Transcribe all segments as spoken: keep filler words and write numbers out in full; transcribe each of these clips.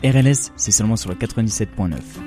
R L S, c'est seulement sur le quatre-vingt-dix-sept point neuf.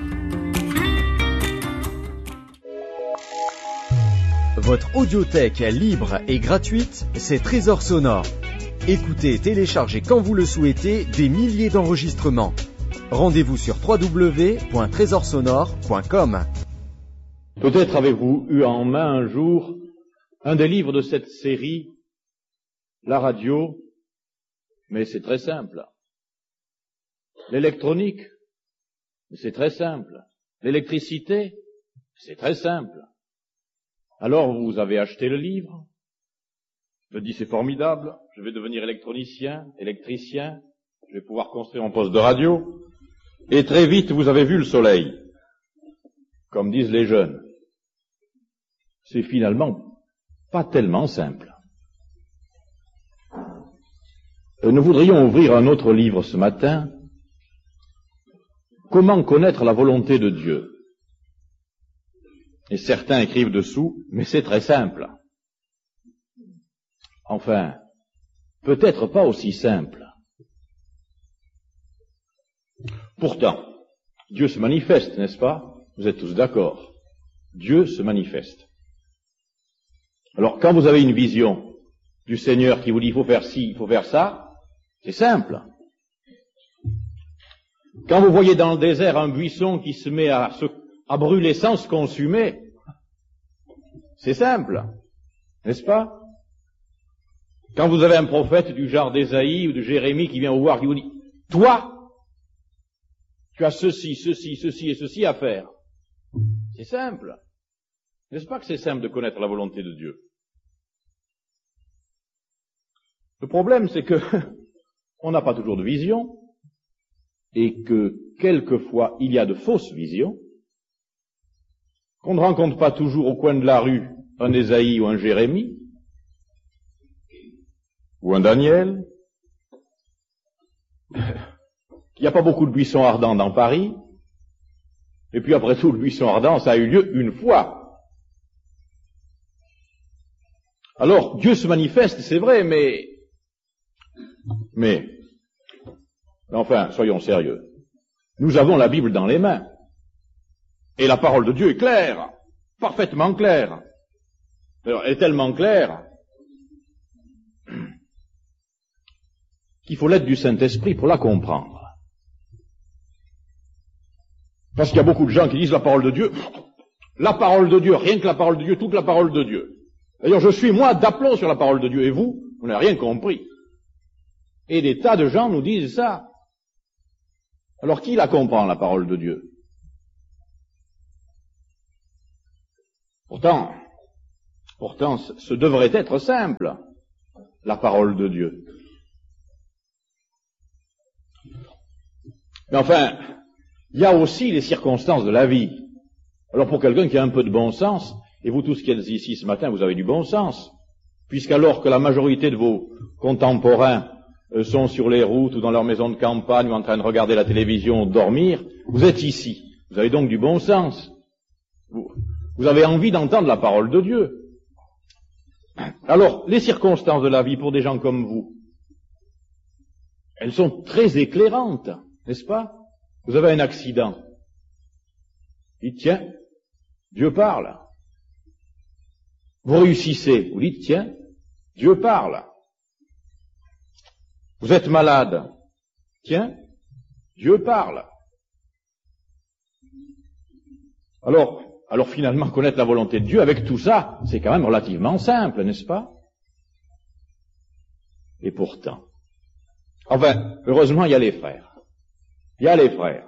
Votre audiothèque libre et gratuite, c'est Trésor Sonore. Écoutez et téléchargez quand vous le souhaitez des milliers d'enregistrements. Rendez-vous sur w w w point trésor sonore point com. Peut-être avez-vous eu en main un jour un des livres de cette série, la radio, mais c'est très simple. L'électronique, c'est très simple. L'électricité, c'est très simple. Alors vous avez acheté le livre, je me dis c'est formidable, je vais devenir électronicien, électricien, je vais pouvoir construire un poste de radio, et très vite vous avez vu le soleil, comme disent les jeunes. C'est finalement pas tellement simple. Nous voudrions ouvrir un autre livre ce matin, Comment connaître la volonté de Dieu. Et certains écrivent dessous, mais c'est très simple. Enfin, peut-être pas aussi simple. Pourtant, Dieu se manifeste, n'est-ce pas? Vous êtes tous d'accord. Dieu se manifeste. Alors, quand vous avez une vision du Seigneur qui vous dit il faut faire ci, il faut faire ça, c'est simple. Quand vous voyez dans le désert un buisson qui se met à, se, à brûler sans se consumer, c'est simple, n'est-ce pas? Quand vous avez un prophète du genre d'Ésaïe ou de Jérémie qui vient vous voir, qui vous dit « Toi, tu as ceci, ceci, ceci et ceci à faire. » C'est simple. N'est-ce pas que c'est simple de connaître la volonté de Dieu? Le problème, c'est que on n'a pas toujours de vision, et que quelquefois il y a de fausses visions, qu'on ne rencontre pas toujours au coin de la rue un Ésaïe ou un Jérémie, ou un Daniel, qu'il n'y a pas beaucoup de buissons ardents dans Paris, et puis après tout, le buisson ardent, ça a eu lieu une fois. Alors, Dieu se manifeste, c'est vrai, mais, mais, enfin, soyons sérieux. Nous avons la Bible dans les mains. Et la parole de Dieu est claire, parfaitement claire. Alors, elle est tellement claire qu'il faut l'aide du Saint-Esprit pour la comprendre. Parce qu'il y a beaucoup de gens qui disent la parole de Dieu, la parole de Dieu, rien que la parole de Dieu, toute la parole de Dieu. D'ailleurs, je suis, moi, d'aplomb sur la parole de Dieu, et vous, vous n'avez rien compris. Et des tas de gens nous disent ça. Alors, qui la comprend, la parole de Dieu? Pourtant, pourtant, ce devrait être simple, la parole de Dieu. Mais enfin, il y a aussi les circonstances de la vie. Alors pour quelqu'un qui a un peu de bon sens, et vous tous qui êtes ici ce matin, vous avez du bon sens, puisqu'alors que la majorité de vos contemporains euh, sont sur les routes ou dans leur maison de campagne ou en train de regarder la télévision ou de dormir, vous êtes ici. Vous avez donc du bon sens. Vous, vous avez envie d'entendre la parole de Dieu. Alors, les circonstances de la vie pour des gens comme vous, elles sont très éclairantes, n'est-ce pas? Vous avez un accident. Vous dites, tiens, Dieu parle. Vous réussissez. Vous dites, tiens, Dieu parle. Vous êtes malade. Tiens, Dieu parle. Alors, alors finalement, connaître la volonté de Dieu avec tout ça, c'est quand même relativement simple, n'est-ce pas? Et pourtant, enfin, heureusement, il y a les frères. Il y a les frères.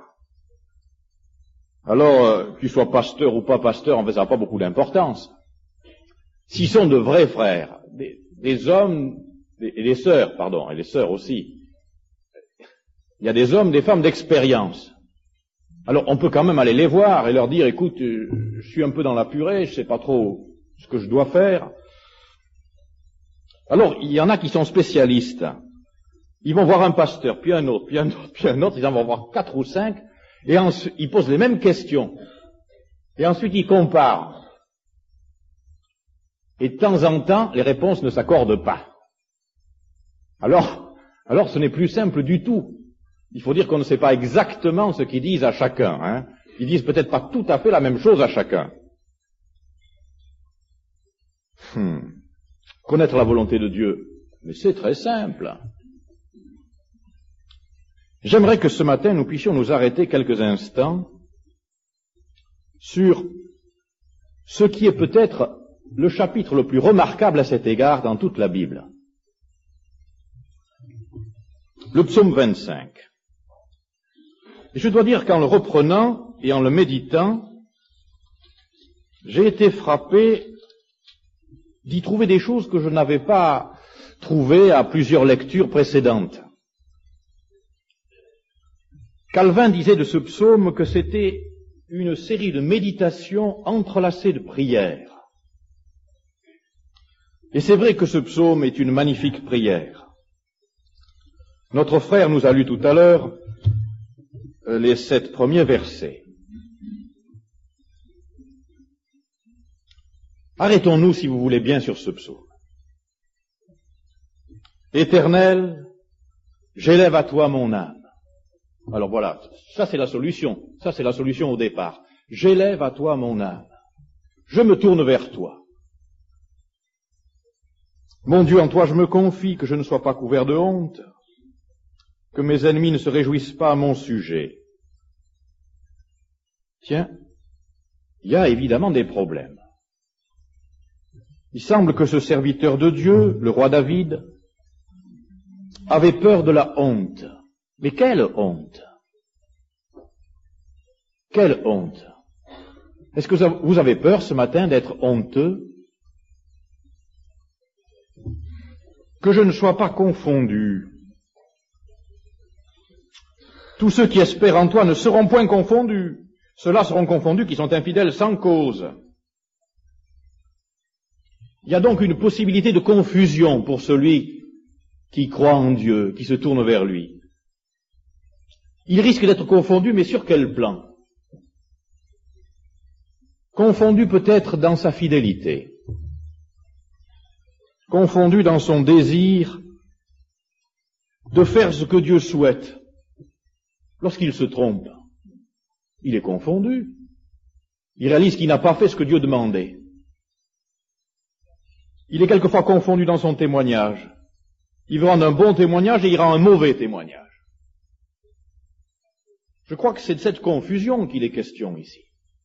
Alors, euh, qu'ils soient pasteurs ou pas pasteurs, en fait, ça n'a pas beaucoup d'importance. S'ils sont de vrais frères, des, des hommes, des, et des sœurs, pardon, et les sœurs aussi, il y a des hommes, des femmes d'expérience. Alors, on peut quand même aller les voir et leur dire, écoute, je suis un peu dans la purée, je sais pas trop ce que je dois faire. Alors, il y en a qui sont spécialistes. Ils vont voir un pasteur, puis un autre, puis un autre, puis un autre, ils en vont voir quatre ou cinq, et ensuite, ils posent les mêmes questions. Et ensuite, ils comparent. Et de temps en temps, les réponses ne s'accordent pas. Alors, alors ce n'est plus simple du tout Il faut dire qu'on ne sait pas exactement ce qu'ils disent à chacun. Hein. Ils disent peut-être pas tout à fait la même chose à chacun. Hmm. Connaître la volonté de Dieu, mais c'est très simple. J'aimerais que ce matin nous puissions nous arrêter quelques instants sur ce qui est peut-être le chapitre le plus remarquable à cet égard dans toute la Bible. Le psaume vingt-cinq. Et je dois dire qu'en le reprenant et en le méditant, j'ai été frappé d'y trouver des choses que je n'avais pas trouvées à plusieurs lectures précédentes. Calvin disait de ce psaume que c'était une série de méditations entrelacées de prières. Et c'est vrai que ce psaume est une magnifique prière. Notre frère nous a lu tout à l'heure les sept premiers versets. Arrêtons-nous, si vous voulez bien, sur ce psaume. Éternel, j'élève à toi mon âme. Alors voilà, ça c'est la solution. Ça c'est la solution au départ. J'élève à toi mon âme. Je me tourne vers toi. Mon Dieu, en toi je me confie, que je ne sois pas couvert de honte, que mes ennemis ne se réjouissent pas à mon sujet. Tiens, il y a évidemment des problèmes. Il semble que ce serviteur de Dieu, le roi David, avait peur de la honte. Mais quelle honte? Quelle honte? Est-ce que vous avez peur ce matin d'être honteux? Que je ne sois pas confondu. Tous ceux qui espèrent en toi ne seront point confondus. Ceux-là seront confondus qui sont infidèles sans cause. Il y a donc une possibilité de confusion pour celui qui croit en Dieu, qui se tourne vers lui. Il risque d'être confondu, mais sur quel plan? Confondu peut-être dans sa fidélité. Confondu dans son désir de faire ce que Dieu souhaite. Lorsqu'il se trompe, il est confondu. Il réalise qu'il n'a pas fait ce que Dieu demandait. Il est quelquefois confondu dans son témoignage. Il veut rendre un bon témoignage et il rend un mauvais témoignage. Je crois que c'est de cette confusion qu'il est question ici.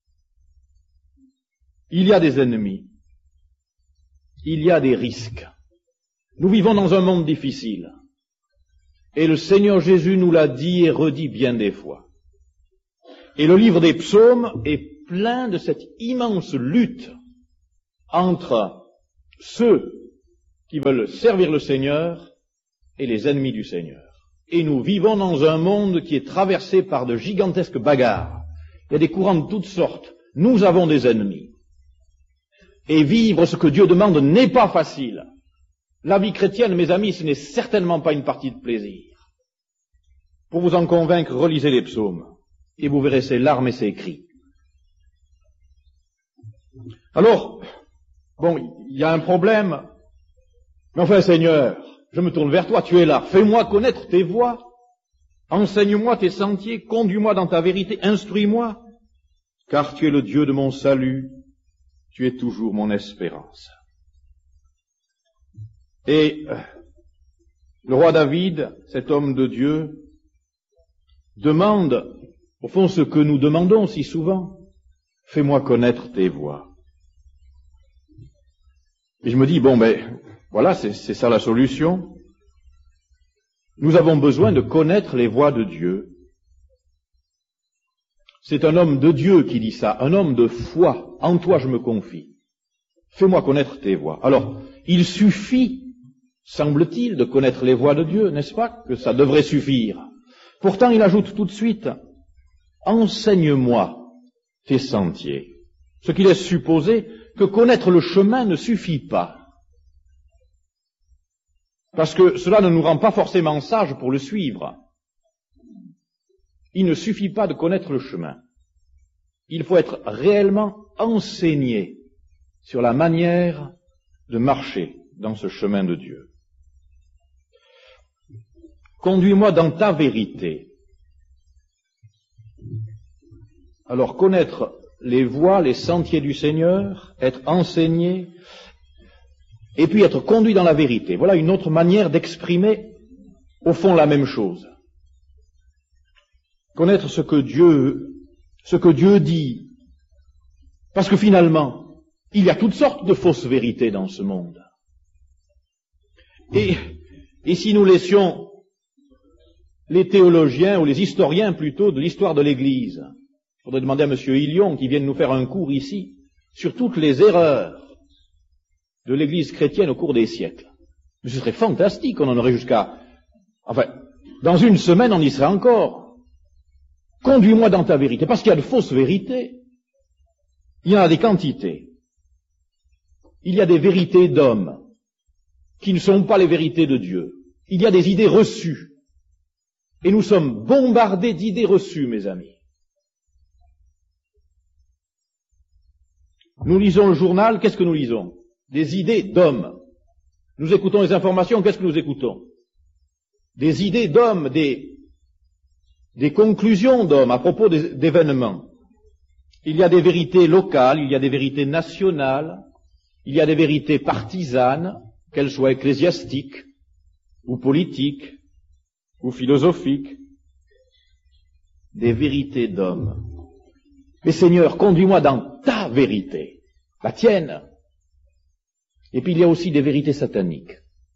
Il y a des ennemis. Il y a des risques. Nous vivons dans un monde difficile. Et le Seigneur Jésus nous l'a dit et redit bien des fois. Et le livre des psaumes est plein de cette immense lutte entre ceux qui veulent servir le Seigneur et les ennemis du Seigneur. Et nous vivons dans un monde qui est traversé par de gigantesques bagarres. Il y a des courants de toutes sortes. Nous avons des ennemis. Et vivre ce que Dieu demande n'est pas facile. La vie chrétienne, mes amis, ce n'est certainement pas une partie de plaisir. Pour vous en convaincre, relisez les psaumes, et vous verrez ses larmes et ses cris. Alors, bon, il y a un problème, mais enfin, Seigneur, je me tourne vers toi, tu es là, fais-moi connaître tes voies, enseigne-moi tes sentiers, conduis-moi dans ta vérité, instruis-moi, car tu es le Dieu de mon salut, tu es toujours mon espérance. Et le roi David, cet homme de Dieu, demande, au fond, ce que nous demandons si souvent, fais-moi connaître tes voies. Et je me dis, bon, ben, voilà, c'est, c'est ça la solution. Nous avons besoin de connaître les voies de Dieu. C'est un homme de Dieu qui dit ça, un homme de foi. En toi je me confie. Fais-moi connaître tes voies. Alors, il suffit, semble-t-il, de connaître les voies de Dieu, n'est-ce pas, que ça devrait suffire. Pourtant, il ajoute tout de suite, enseigne-moi tes sentiers. Ce qui laisse supposer que connaître le chemin ne suffit pas. Parce que cela ne nous rend pas forcément sages pour le suivre. Il ne suffit pas de connaître le chemin. Il faut être réellement enseigné sur la manière de marcher dans ce chemin de Dieu. Conduis-moi dans ta vérité. Alors connaître les voies, les sentiers du Seigneur, être enseigné, et puis être conduit dans la vérité. Voilà une autre manière d'exprimer, au fond, la même chose. Connaître ce que Dieu, ce que Dieu dit. Parce que finalement, il y a toutes sortes de fausses vérités dans ce monde. Et, et si nous laissions les théologiens, ou les historiens plutôt, de l'histoire de l'Église, il faudrait demander à M. Hillion, qui vienne nous faire un cours ici, sur toutes les erreurs de l'Église chrétienne au cours des siècles. Mais ce serait fantastique, on en aurait jusqu'à... Enfin, dans une semaine, on y serait encore. Conduis-moi dans ta vérité, parce qu'il y a de fausses vérités. Il y en a des quantités. Il y a des vérités d'hommes qui ne sont pas les vérités de Dieu. Il y a des idées reçues. Et nous sommes bombardés d'idées reçues, mes amis. Nous lisons le journal, qu'est-ce que nous lisons? Des idées d'hommes. Nous écoutons les informations, qu'est-ce que nous écoutons? Des idées d'hommes, des, des conclusions d'hommes à propos des, d'événements. Il y a des vérités locales, il y a des vérités nationales, il y a des vérités partisanes, qu'elles soient ecclésiastiques, ou politiques, ou philosophiques, des vérités d'hommes. Mais Seigneur, conduis-moi dans ta vérité, la tienne. Et puis il y a aussi des vérités sataniques.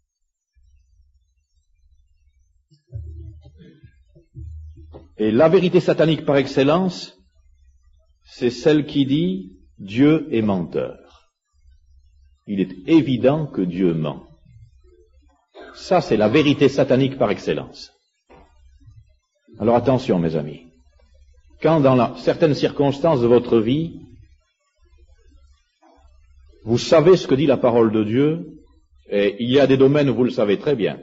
Et la vérité satanique par excellence, c'est celle qui dit Dieu est menteur. Il est évident que Dieu ment. Ça, c'est la vérité satanique par excellence. Alors attention, mes amis. Quand dans la, certaines circonstances de votre vie, vous savez ce que dit la parole de Dieu, et il y a des domaines où vous le savez très bien.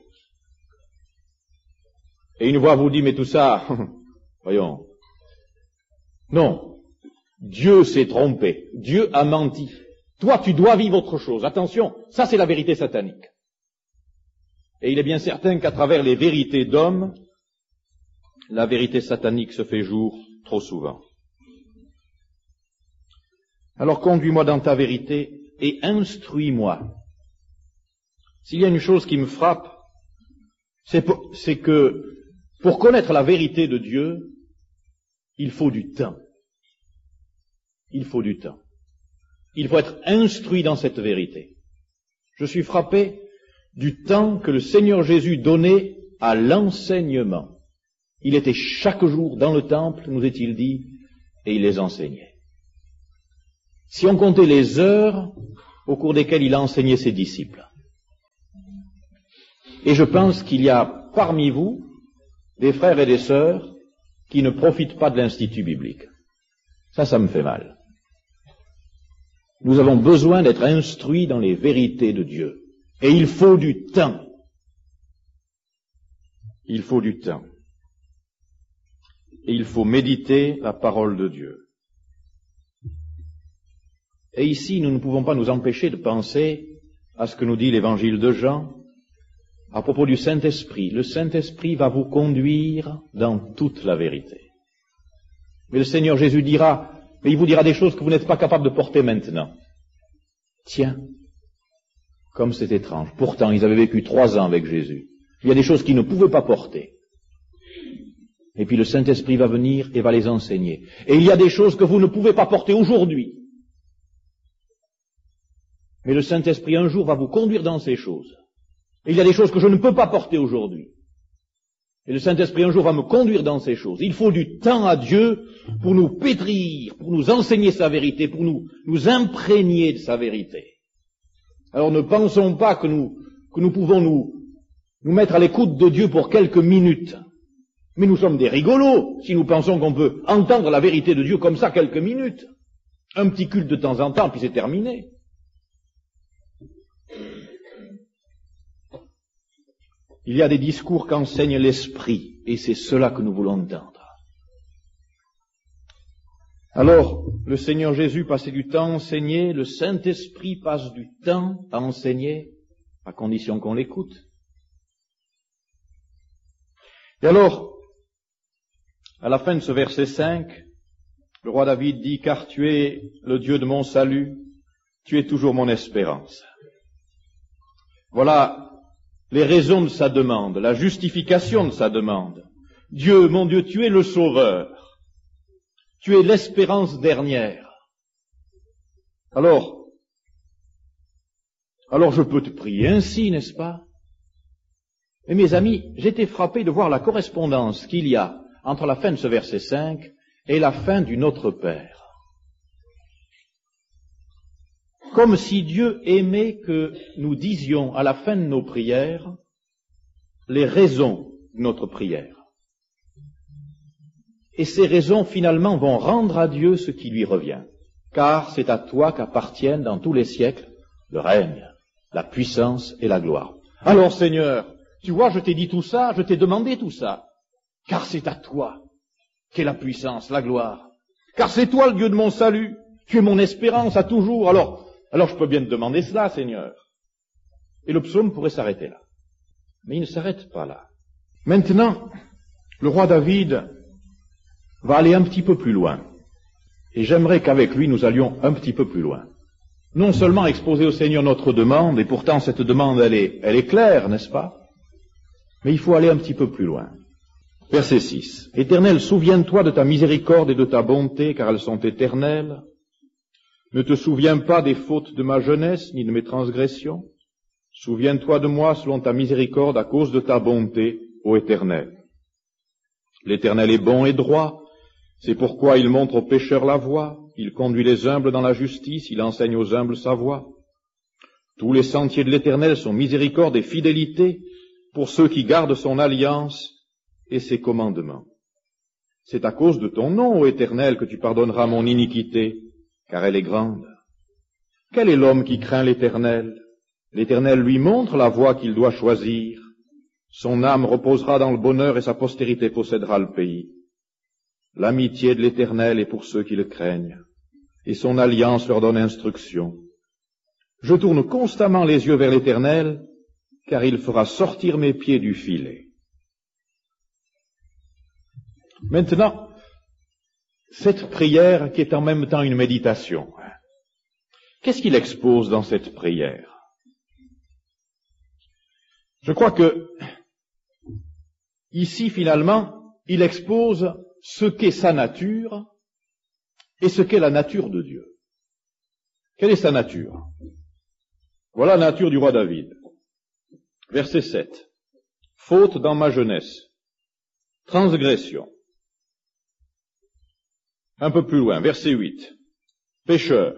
Et une voix vous dit, mais tout ça, voyons, non, Dieu s'est trompé, Dieu a menti. Toi, tu dois vivre autre chose. Attention, ça c'est la vérité satanique. Et il est bien certain qu'à travers les vérités d'hommes, la vérité satanique se fait jour trop souvent. Alors conduis-moi dans ta vérité et instruis-moi. S'il y a une chose qui me frappe, c'est, pour, c'est que pour connaître la vérité de Dieu, il faut du temps. Il faut du temps. Il faut être instruit dans cette vérité. Je suis frappé du temps que le Seigneur Jésus donnait à l'enseignement. Il était chaque jour dans le temple, nous est-il dit, et il les enseignait. Si on comptait les heures au cours desquelles il a enseigné ses disciples. Et je pense qu'il y a parmi vous des frères et des sœurs qui ne profitent pas de l'institut biblique. Ça, ça me fait mal. Nous avons besoin d'être instruits dans les vérités de Dieu. Et il faut du temps. Il faut du temps. Et il faut méditer la parole de Dieu. Et ici, nous ne pouvons pas nous empêcher de penser à ce que nous dit l'évangile de Jean à propos du Saint-Esprit. Le Saint-Esprit va vous conduire dans toute la vérité. Mais le Seigneur Jésus dira, mais il vous dira des choses que vous n'êtes pas capable de porter maintenant. Tiens, comme c'est étrange. Pourtant, ils avaient vécu trois ans avec Jésus. Il y a des choses qu'ils ne pouvaient pas porter. Et puis le Saint-Esprit va venir et va les enseigner. Et il y a des choses que vous ne pouvez pas porter aujourd'hui. Mais le Saint-Esprit un jour va vous conduire dans ces choses. Et il y a des choses que je ne peux pas porter aujourd'hui. Et le Saint-Esprit un jour va me conduire dans ces choses. Il faut du temps à Dieu pour nous pétrir, pour nous enseigner sa vérité, pour nous, nous imprégner de sa vérité. Alors ne pensons pas que nous, que nous pouvons nous, nous mettre à l'écoute de Dieu pour quelques minutes. Mais nous sommes des rigolos si nous pensons qu'on peut entendre la vérité de Dieu comme ça quelques minutes. Un petit culte de temps en temps, puis c'est terminé. Il y a des discours qu'enseigne l'Esprit, et c'est cela que nous voulons entendre. Alors, le Seigneur Jésus passait du temps à enseigner, le Saint-Esprit passe du temps à enseigner, à condition qu'on l'écoute. Et alors, à la fin de ce verset cinq, Le roi David dit, car tu es le Dieu de mon salut, tu es toujours mon espérance. Voilà les raisons de sa demande, la justification de sa demande. Dieu, mon Dieu, tu es le sauveur. Tu es l'espérance dernière. Alors, alors je peux te prier ainsi, n'est-ce pas? Mais mes amis, j'étais frappé de voir la correspondance qu'il y a entre la fin de ce verset cinq et la fin du Notre Père. Comme si Dieu aimait que nous disions à la fin de nos prières les raisons de notre prière. Et ces raisons finalement vont rendre à Dieu ce qui lui revient. Car c'est à toi qu'appartiennent dans tous les siècles le règne, la puissance et la gloire. Alors Seigneur, tu vois, je t'ai dit tout ça, je t'ai demandé tout ça. Car c'est à toi qu'est la puissance, la gloire. Car c'est toi le Dieu de mon salut. Tu es mon espérance à toujours. Alors, alors je peux bien te demander cela, Seigneur. Et le psaume pourrait s'arrêter là. Mais il ne s'arrête pas là. Maintenant, le roi David va aller un petit peu plus loin. Et j'aimerais qu'avec lui nous allions un petit peu plus loin. Non seulement exposer au Seigneur notre demande, et pourtant cette demande elle est, elle est claire, n'est-ce pas? Mais il faut aller un petit peu plus loin. Verset six. Éternel, souviens-toi de ta miséricorde et de ta bonté, car elles sont éternelles. Ne te souviens pas des fautes de ma jeunesse, ni de mes transgressions. Souviens-toi de moi selon ta miséricorde à cause de ta bonté, ô Éternel. L'Éternel est bon et droit, c'est pourquoi il montre aux pécheurs la voie, il conduit les humbles dans la justice, il enseigne aux humbles sa voie. Tous les sentiers de l'Éternel sont miséricorde et fidélité pour ceux qui gardent son alliance et ses commandements. C'est à cause de ton nom, ô Éternel, que tu pardonneras mon iniquité, car elle est grande. Quel est l'homme qui craint l'Éternel? L'Éternel lui montre la voie qu'il doit choisir. Son âme reposera dans le bonheur et sa postérité possédera le pays. L'amitié de l'Éternel est pour ceux qui le craignent, et son alliance leur donne instruction. Je tourne constamment les yeux vers l'Éternel, car il fera sortir mes pieds du filet. Maintenant, cette prière qui est en même temps une méditation, qu'est-ce qu'il expose dans cette prière? Je crois que, ici, finalement, il expose ce qu'est sa nature et ce qu'est la nature de Dieu. Quelle est sa nature? Voilà la nature du roi David. Verset sept. Faute dans ma jeunesse. Transgression. Un peu plus loin, verset huit. Pécheur.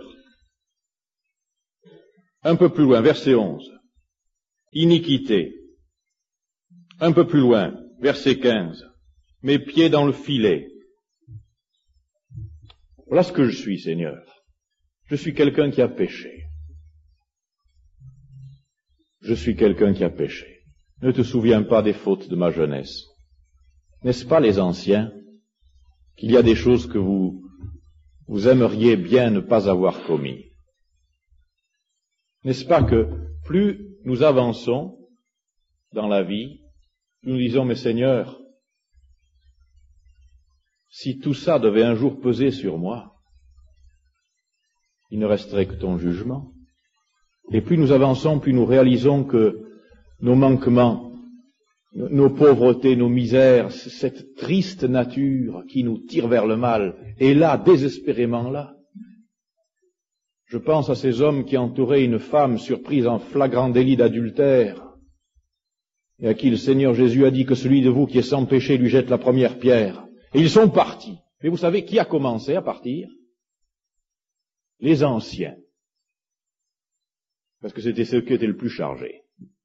Un peu plus loin, verset onze. Iniquité. Un peu plus loin, verset quinze. Mes pieds dans le filet. Voilà ce que je suis, Seigneur. Je suis quelqu'un qui a péché. Je suis quelqu'un qui a péché. Ne te souviens pas des fautes de ma jeunesse. N'est-ce pas, les anciens, qu'il y a des choses que vous, vous aimeriez bien ne pas avoir commis? N'est-ce pas que plus nous avançons dans la vie, plus nous disons, mais Seigneur, si tout ça devait un jour peser sur moi, il ne resterait que ton jugement. Et plus nous avançons, plus nous réalisons que nos manquements, nos pauvretés, nos misères, cette triste nature qui nous tire vers le mal, est là, désespérément là. Je pense à ces hommes qui entouraient une femme surprise en flagrant délit d'adultère, et à qui le Seigneur Jésus a dit que celui de vous qui est sans péché lui jette la première pierre. Et ils sont partis. Mais vous savez qui a commencé à partir? Les anciens. Parce que c'était ceux qui étaient le plus chargés.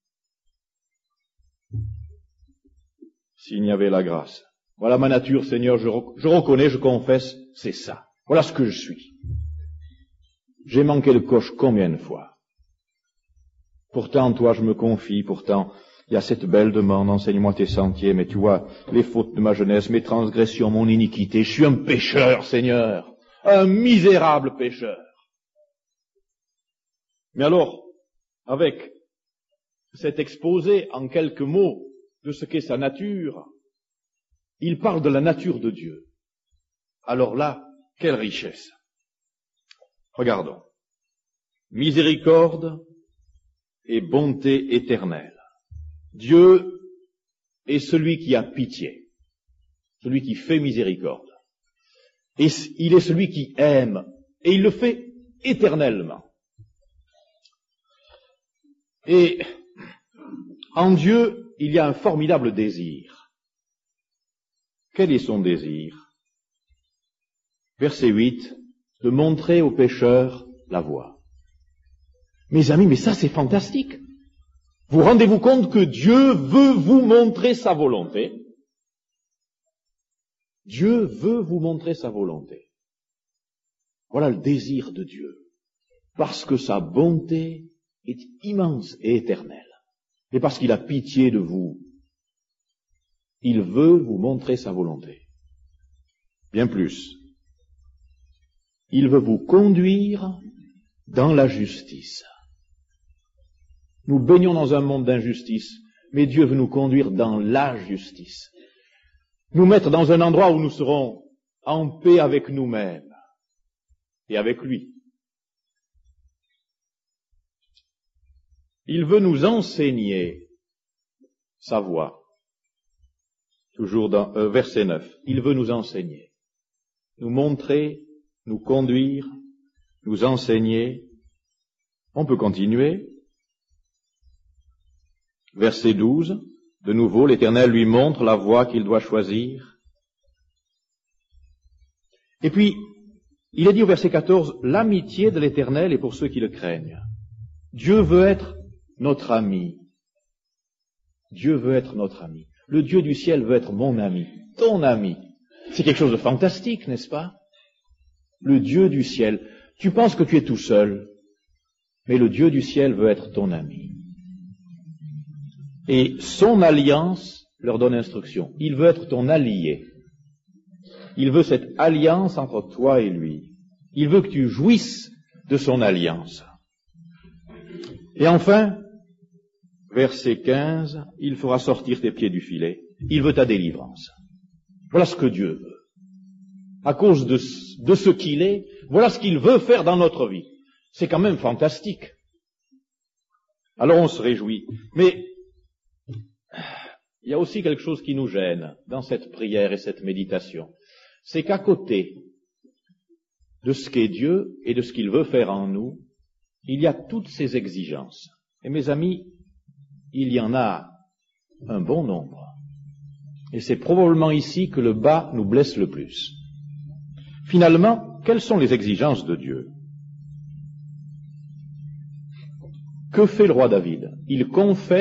S'il n'y avait la grâce. Voilà ma nature, Seigneur, je, rec- je reconnais, je confesse, c'est ça. Voilà ce que je suis. J'ai manqué le coche combien de fois? Pourtant, toi, je me confie, pourtant, il y a cette belle demande, enseigne-moi tes sentiers, mais tu vois, les fautes de ma jeunesse, mes transgressions, mon iniquité, je suis un pécheur, Seigneur, un misérable pécheur. Mais alors, avec cet exposé en quelques mots de ce qu'est sa nature, il parle de la nature de Dieu. Alors là, Quelle richesse! Regardons. Miséricorde et bonté éternelle. Dieu est celui qui a pitié, celui qui fait miséricorde. Et il est celui qui aime, et il le fait éternellement. Et en Dieu, il y a un formidable désir. Quel est son désir? Verset huit, de montrer aux pécheurs la voie. Mes amis, mais ça c'est fantastique. Vous rendez-vous compte que Dieu veut vous montrer sa volonté? Dieu veut vous montrer sa volonté. Voilà le désir de Dieu. Parce que sa bonté est immense et éternelle. Et parce qu'il a pitié de vous, il veut vous montrer sa volonté. Bien plus, il veut vous conduire dans la justice. Nous baignons dans un monde d'injustice, mais Dieu veut nous conduire dans la justice. Nous mettre dans un endroit où nous serons en paix avec nous-mêmes et avec lui. Il veut nous enseigner sa voie. Toujours dans euh, verset neuf. Il veut nous enseigner, nous montrer, nous conduire, nous enseigner. On peut continuer. Verset douze. De nouveau, l'Éternel lui montre la voie qu'il doit choisir. Et puis, il est dit au verset quatorze, l'amitié de l'Éternel est pour ceux qui le craignent. Dieu veut être notre ami. Dieu veut être notre ami. Le Dieu du ciel veut être mon ami, ton ami. C'est quelque chose de fantastique, n'est-ce pas? Le Dieu du ciel. Tu penses que tu es tout seul, mais le Dieu du ciel veut être ton ami. Et son alliance leur donne instruction. Il veut être ton allié. Il veut cette alliance entre toi et lui. Il veut que tu jouisses de son alliance. Et enfin, verset quinze, il fera sortir tes pieds du filet. Il veut ta délivrance. Voilà ce que Dieu veut. À cause de, de ce qu'il est, voilà ce qu'il veut faire dans notre vie. C'est quand même fantastique. Alors on se réjouit. Mais il y a aussi quelque chose qui nous gêne dans cette prière et cette méditation. C'est qu'à côté de ce qu'est Dieu et de ce qu'il veut faire en nous, il y a toutes ces exigences. Et mes amis, il y en a un bon nombre. Et c'est probablement ici que le bas nous blesse le plus. Finalement, quelles sont les exigences de Dieu? Que fait le roi David? Il confesse